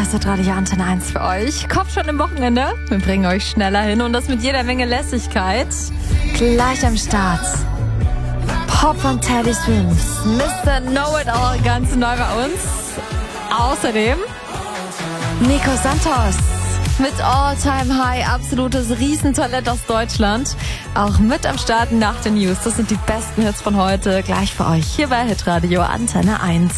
ist Radio Antenne 1 für euch. Kopf schon im Wochenende. Wir bringen euch schneller hin und das mit jeder Menge Lässigkeit. Gleich am Start. Pop von Teddy Swims. Mr. Know-It-All, ganz neu bei uns. Außerdem Nico Santos mit All-Time High, absolutes Riesentalent aus Deutschland. Auch mit am Start nach den News. Das sind die besten Hits von heute. Gleich für euch hier bei Hitradio Antenne 1.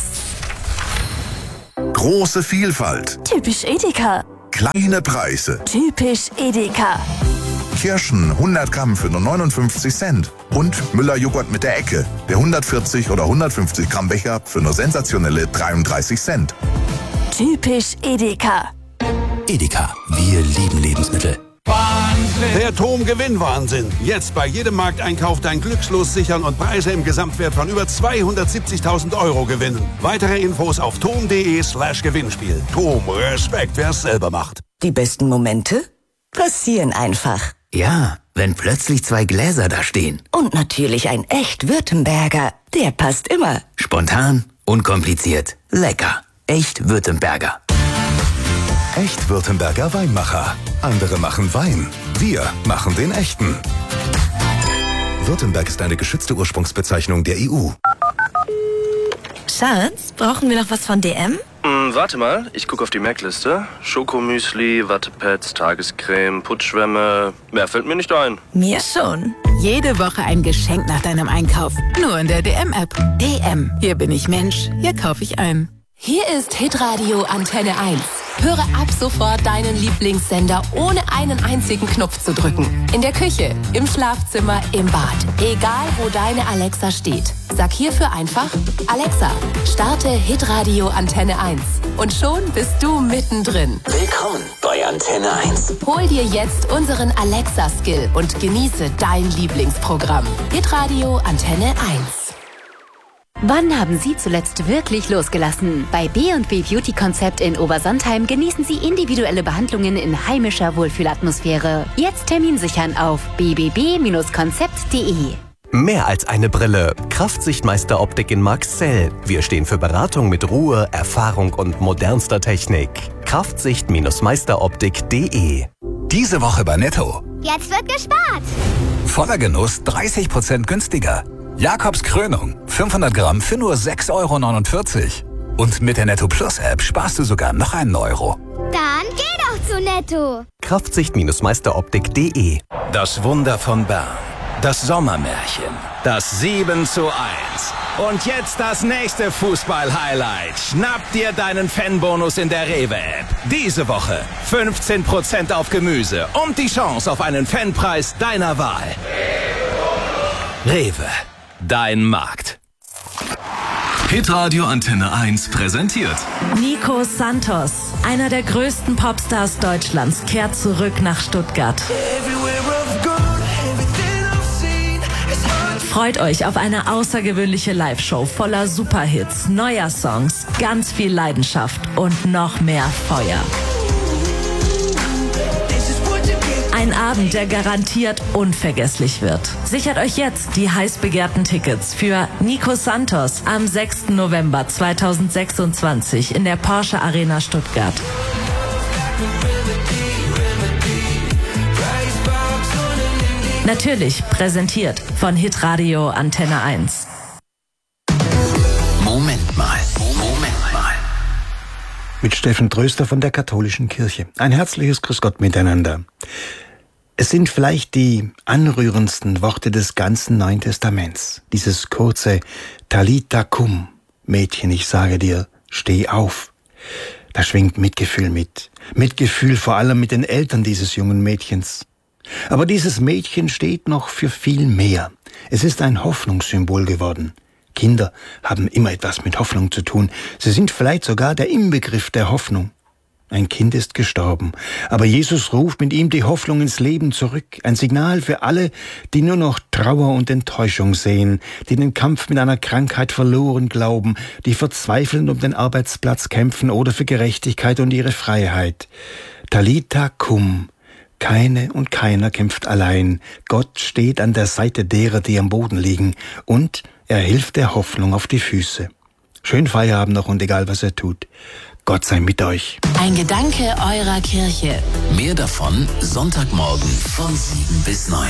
Große Vielfalt. Typisch Edeka. Kleine Preise. Typisch Edeka. Kirschen 100 Gramm für nur 59 Cent. Und Müller-Joghurt mit der Ecke. Der 140 oder 150 Gramm Becher für nur sensationelle 33 Cent. Typisch Edeka. Edeka, wir lieben Lebensmittel. Wahnsinn! Der TOM-Gewinnwahnsinn. Jetzt bei jedem Markteinkauf dein Glückslos sichern und Preise im Gesamtwert von über 270.000 Euro gewinnen. Weitere Infos auf tom.de/Gewinnspiel. TOM, Respekt, wer es selber macht. Die besten Momente passieren einfach. Ja, wenn plötzlich 2 Gläser da stehen. Und natürlich ein echt Württemberger. Der passt immer. Spontan, unkompliziert, lecker. Echt Württemberger. Echt Württemberger Weinmacher. Andere machen Wein. Wir machen den echten. Württemberg ist eine geschützte Ursprungsbezeichnung der EU. Schatz, brauchen wir noch was von DM? Warte mal, ich gucke auf die Merkliste. Schokomüsli, Wattepads, Tagescreme, Putzschwämme. Mehr fällt mir nicht ein. Mir schon. Jede Woche ein Geschenk nach deinem Einkauf. Nur in der DM-App. DM. Hier bin ich Mensch. Hier kaufe ich ein. Hier ist Hitradio Antenne 1. Höre ab sofort deinen Lieblingssender, ohne einen einzigen Knopf zu drücken. In der Küche, im Schlafzimmer, im Bad. Egal, wo deine Alexa steht. Sag hierfür einfach, Alexa, starte Hitradio Antenne 1. Und schon bist du mittendrin. Willkommen bei Antenne 1. Hol dir jetzt unseren Alexa-Skill und genieße dein Lieblingsprogramm. Hitradio Antenne 1. Wann haben Sie zuletzt wirklich losgelassen? Bei B&B Beauty Konzept in Obersontheim genießen Sie individuelle Behandlungen in heimischer Wohlfühlatmosphäre. Jetzt Termin sichern auf bbb-konzept.de. Mehr als eine Brille. Kraftsichtmeister Optik in Marxzell. Wir stehen für Beratung mit Ruhe, Erfahrung und modernster Technik. Kraftsicht-meisteroptik.de. Diese Woche bei Netto. Jetzt wird gespart. Voller Genuss 30% günstiger. Jakobs Krönung, 500 Gramm für nur 6,49 €. Und mit der Netto Plus App sparst du sogar noch einen Euro. Dann geh doch zu Netto. Kraftsicht-meisteroptik.de. Das Wunder von Bern. Das Sommermärchen. Das 7:1. Und jetzt das nächste Fußball-Highlight. Schnapp dir deinen Fanbonus in der Rewe-App. Diese Woche 15% auf Gemüse und die Chance auf einen Fanpreis deiner Wahl. Rewe. Dein Markt. Hitradio Antenne 1 präsentiert Nico Santos, einer der größten Popstars Deutschlands, kehrt zurück nach Stuttgart. Freut euch auf eine außergewöhnliche Live-Show voller Superhits, neuer Songs, ganz viel Leidenschaft und noch mehr Feuer. Ein Abend, der garantiert unvergesslich wird. Sichert euch jetzt die heiß begehrten Tickets für Nico Santos am 6. November 2026 in der Porsche Arena Stuttgart. Natürlich präsentiert von Hitradio Antenne 1. Moment mal. Mit Steffen Tröster von der Katholischen Kirche. Ein herzliches Grüß Gott miteinander. Es sind vielleicht die anrührendsten Worte des ganzen Neuen Testaments. Dieses kurze Talita cum, Mädchen, ich sage dir, steh auf. Da schwingt Mitgefühl mit. Mitgefühl vor allem mit den Eltern dieses jungen Mädchens. Aber dieses Mädchen steht noch für viel mehr. Es ist ein Hoffnungssymbol geworden. Kinder haben immer etwas mit Hoffnung zu tun. Sie sind vielleicht sogar der Inbegriff der Hoffnung. Ein Kind ist gestorben, aber Jesus ruft mit ihm die Hoffnung ins Leben zurück. Ein Signal für alle, die nur noch Trauer und Enttäuschung sehen, die den Kampf mit einer Krankheit verloren glauben, die verzweifelnd um den Arbeitsplatz kämpfen oder für Gerechtigkeit und ihre Freiheit. Talita cum. Keine und keiner kämpft allein. Gott steht an der Seite derer, die am Boden liegen, und er hilft der Hoffnung auf die Füße. Schön Feierabend noch und egal was er tut. Gott sei mit euch. Ein Gedanke eurer Kirche. Mehr davon Sonntagmorgen von 7 bis 9.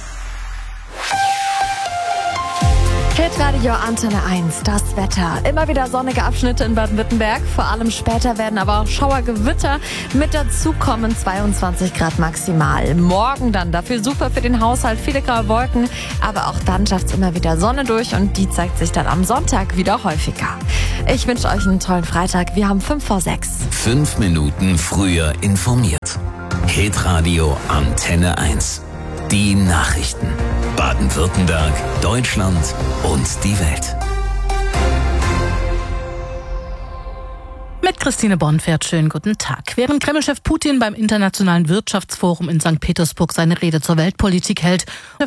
Hitradio Antenne 1, das Wetter. Immer wieder sonnige Abschnitte in Baden-Württemberg. Vor allem später werden aber auch Schauergewitter mit dazukommen. 22 Grad maximal. Morgen dann dafür super für den Haushalt. Viele graue Wolken. Aber auch dann schafft es immer wieder Sonne durch. Und die zeigt sich dann am Sonntag wieder häufiger. Ich wünsche euch einen tollen Freitag. Wir haben 5 vor 6. 5 Minuten früher informiert. Hitradio Antenne 1. Die Nachrichten. Baden-Württemberg, Deutschland und die Welt. Mit Christine Bonfert, schönen guten Tag. Während Kreml-Chef Putin beim Internationalen Wirtschaftsforum in St. Petersburg seine Rede zur Weltpolitik hält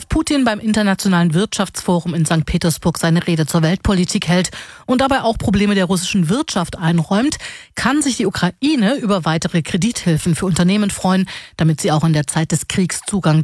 und dabei auch Probleme der russischen Wirtschaft einräumt, kann sich die Ukraine über weitere Kredithilfen für Unternehmen freuen, damit sie auch in der Zeit des Kriegs Zugang